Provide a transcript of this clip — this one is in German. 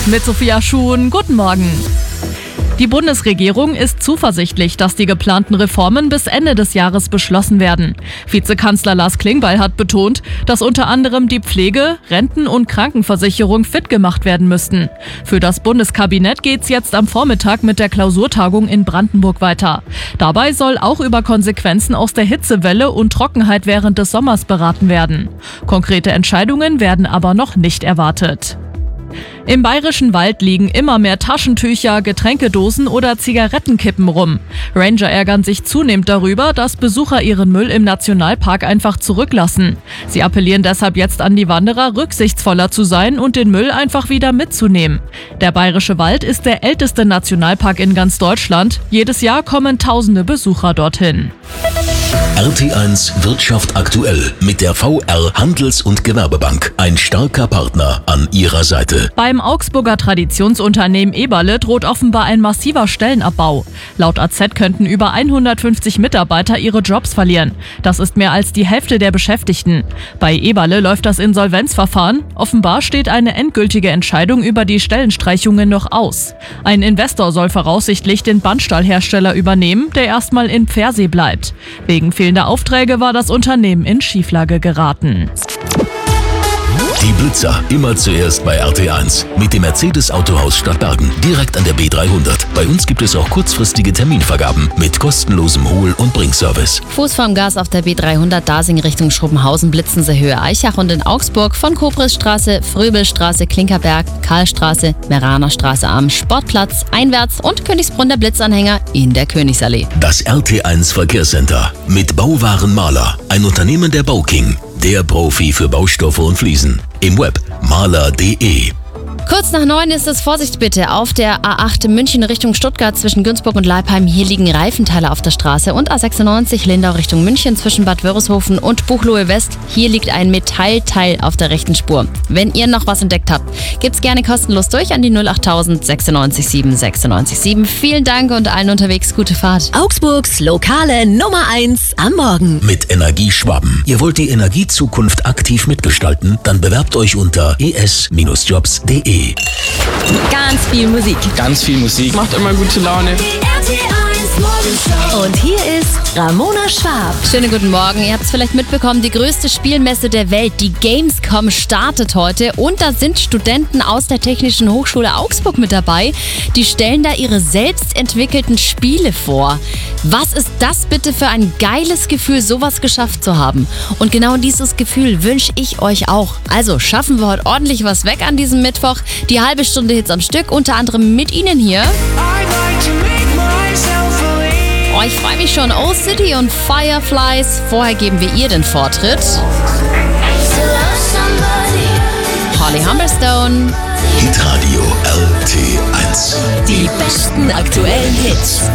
mit Sophia Schuhn. Guten Morgen. Die Bundesregierung ist zuversichtlich, dass die geplanten Reformen bis Ende des Jahres beschlossen werden. Vizekanzler Lars Klingbeil hat betont, dass unter anderem die Pflege, Renten- und Krankenversicherung fit gemacht werden müssten. Für das Bundeskabinett geht's jetzt am Vormittag mit der Klausurtagung in Brandenburg weiter. Dabei soll auch über Konsequenzen aus der Hitzewelle und Trockenheit während des Sommers beraten werden. Konkrete Entscheidungen werden aber noch nicht erwartet. Im Bayerischen Wald liegen immer mehr Taschentücher, Getränkedosen oder Zigarettenkippen rum. Ranger ärgern sich zunehmend darüber, dass Besucher ihren Müll im Nationalpark einfach zurücklassen. Sie appellieren deshalb jetzt an die Wanderer, rücksichtsvoller zu sein und den Müll einfach wieder mitzunehmen. Der Bayerische Wald ist der älteste Nationalpark in ganz Deutschland. Jedes Jahr kommen tausende Besucher dorthin. RT1 Wirtschaft aktuell mit der VR Handels- und Gewerbebank. Ein starker Partner an ihrer Seite. Beim Augsburger Traditionsunternehmen Eberle droht offenbar ein massiver Stellenabbau. Laut AZ könnten über 150 Mitarbeiter ihre Jobs verlieren. Das ist mehr als die Hälfte der Beschäftigten. Bei Eberle läuft das Insolvenzverfahren. Offenbar steht eine endgültige Entscheidung über die Stellenstreichungen noch aus. Ein Investor soll voraussichtlich den Bandstahlhersteller übernehmen, der erstmal in Pfersee bleibt. Wegen fehlender Aufträge war das Unternehmen in Schieflage geraten. Die Blitzer immer zuerst bei RT1 mit dem Mercedes Autohaus Stadtbergen direkt an der B300. Bei uns gibt es auch kurzfristige Terminvergaben mit kostenlosem Hol- und Bringservice. Fuß vorm Gas auf der B300 Dasing Richtung Schrobenhausen, Blitzensee Höhe Eichach und in Augsburg von Kobrisstraße, Fröbelstraße, Klinkerberg, Karlstraße, Meranerstraße am Sportplatz einwärts und Königsbrunn der Blitzanhänger in der Königsallee. Das RT1 Verkehrscenter mit Bauwaren Maler, ein Unternehmen der Bauking. Der Profi für Baustoffe und Fliesen. Im Web maler.de. Kurz nach 9 ist es Vorsicht bitte auf der A8 München Richtung Stuttgart zwischen Günzburg und Leipheim. Hier liegen Reifenteile auf der Straße und A96 Lindau Richtung München zwischen Bad Wörishofen und Buchloe West. Hier liegt ein Metallteil auf der rechten Spur. Wenn ihr noch was entdeckt habt, gibt's gerne kostenlos durch an die 08000 96 7 96 7. Vielen Dank und allen unterwegs gute Fahrt. Augsburgs lokale Nummer 1 am Morgen. Mit Energie Schwaben. Ihr wollt die Energiezukunft aktiv mitgestalten? Dann bewerbt euch unter es-jobs.de. Ganz viel Musik. Ganz viel Musik. Macht immer gute Laune. Und hier ist Ramona Schwab. Schönen guten Morgen. Ihr habt es vielleicht mitbekommen, die größte Spielmesse der Welt, die Gamescom, startet heute. Und da sind Studenten aus der Technischen Hochschule Augsburg mit dabei. Die stellen da ihre selbst entwickelten Spiele vor. Was ist das bitte für ein geiles Gefühl, sowas geschafft zu haben? Und genau dieses Gefühl wünsche ich euch auch. Also schaffen wir heute ordentlich was weg an diesem Mittwoch. Die halbe Stunde Hits am Stück, unter anderem mit Ihnen hier. Oh, ich freue mich schon. Old City und Fireflies. Vorher geben wir ihr den Vortritt. Holly Humberstone. Hitradio RT1. Die besten aktuellen Hits.